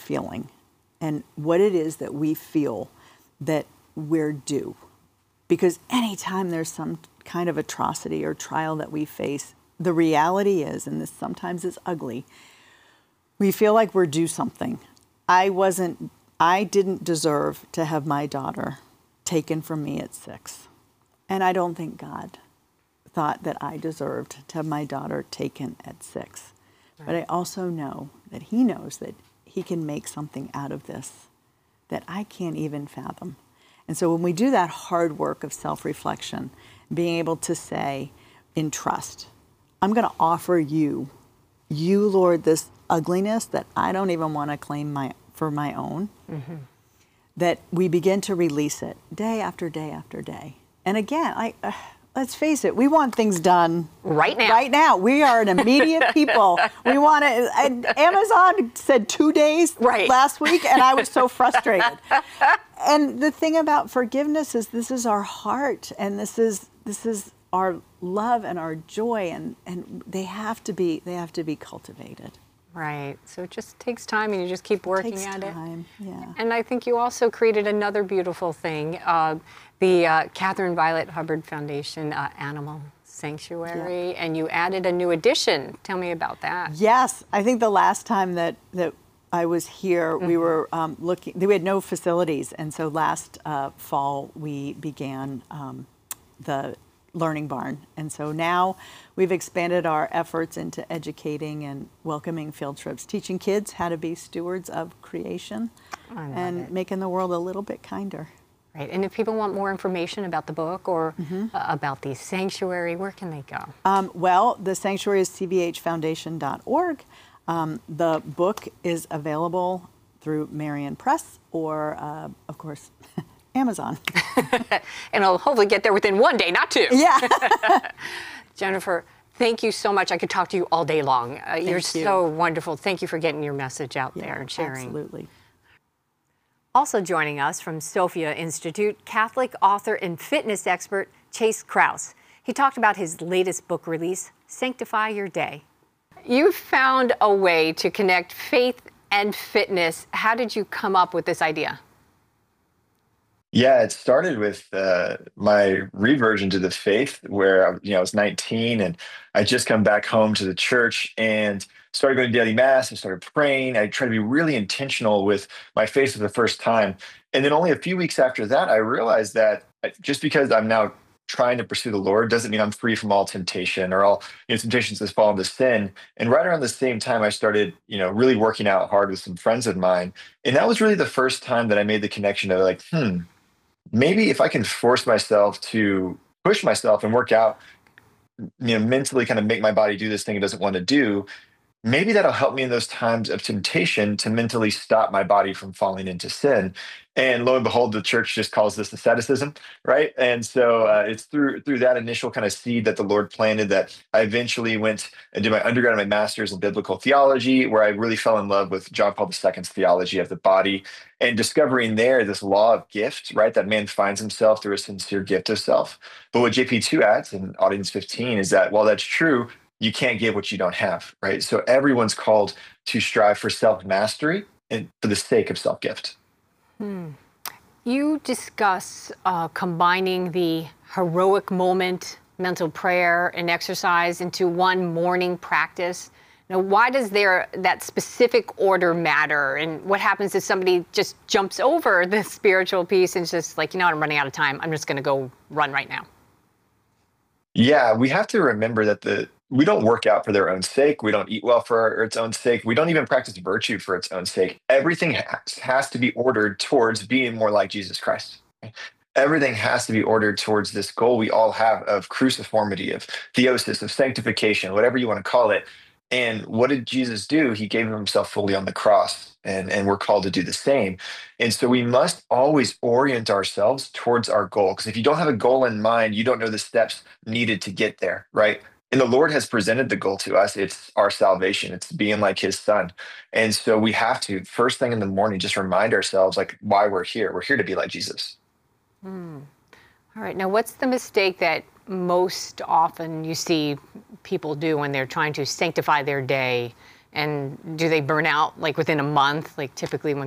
feeling and what it is that we feel that we're due. Because anytime there's some kind of atrocity or trial that we face, the reality is, and this sometimes is ugly, we feel like we're due something. I didn't deserve to have my daughter taken from me at 6. And I don't think God thought that I deserved to have my daughter taken at 6. Right. But I also know that he knows that he can make something out of this that I can't even fathom. And so when we do that hard work of self-reflection, being able to say in trust, I'm going to offer you, Lord, this ugliness that I don't even want to claim for my own, that we begin to release it day after day after day. And again, let's face it, we want things done right now. Right now. We are an immediate people. We want it. And Amazon said 2 days last week, and I was so frustrated. And the thing about forgiveness is this is our heart, and this is our love and our joy, and they have to be cultivated. Right. So it just takes time, and you just keep working at it. Yeah. And I think you also created another beautiful thing, the Catherine Violet Hubbard Foundation Animal Sanctuary, and you added a new addition. Tell me about that. Yes. I think the last time that I was here, we were looking, we had no facilities, and so last fall we began the Learning Barn. And so now we've expanded our efforts into educating and welcoming field trips, teaching kids how to be stewards of creation and making the world a little bit kinder. Right. And if people want more information about the book or about the sanctuary, where can they go? Well, the sanctuary is cvhfoundation.org. The book is available through Marian Press or, of course, Amazon. And I'll hopefully get there within 1 day, not 2. Yeah. Jennifer, thank you so much. I could talk to you all day long. You're so wonderful. Thank you for getting your message out there and sharing. Absolutely. Also joining us from Sophia Institute, Catholic author and fitness expert Chase Kraus. He talked about his latest book release, Sanctify Your Day. You found a way to connect faith and fitness. How did you come up with this idea? Yeah, it started with my reversion to the faith where, I was 19 and I just come back home to the church and started going to daily mass and started praying. I tried to be really intentional with my faith for the first time. And then only a few weeks after that, I realized that just because I'm now trying to pursue the Lord doesn't mean I'm free from all temptation or all temptations that fall into sin. And right around the same time, I started, really working out hard with some friends of mine. And that was really the first time that I made the connection of like, maybe if I can force myself to push myself and work out, mentally kind of make my body do this thing it doesn't want to do, maybe that'll help me in those times of temptation to mentally stop my body from falling into sin. And lo and behold, the church just calls this asceticism, right? And so it's through that initial kind of seed that the Lord planted that I eventually went and did my undergrad and my master's in biblical theology, where I really fell in love with John Paul II's theology of the body and discovering there this law of gift, right? That man finds himself through a sincere gift of self. But what JP2 adds in Audience 15 is that while that's true, you can't give what you don't have, right? So everyone's called to strive for self-mastery and for the sake of self-gift. You discuss combining the heroic moment, mental prayer, and exercise into one morning practice. Now, why does that specific order matter? And what happens if somebody just jumps over the spiritual piece and is just like, I'm running out of time. I'm just going to go run right now. Yeah, we have to remember that we don't work out for their own sake. We don't eat well for its own sake. We don't even practice virtue for its own sake. Everything has to be ordered towards being more like Jesus Christ. Everything has to be ordered towards this goal we all have of cruciformity, of theosis, of sanctification, whatever you want to call it. And what did Jesus do? He gave himself fully on the cross, and we're called to do the same. And so we must always orient ourselves towards our goal, because if you don't have a goal in mind, you don't know the steps needed to get there, right? And the Lord has presented the goal to us. It's our salvation. It's being like his son. And so we have to, first thing in the morning, just remind ourselves like why we're here. We're here to be like Jesus. All right. Now, what's the mistake that most often you see people do when they're trying to sanctify their day And do they burn out like within a month? Like typically when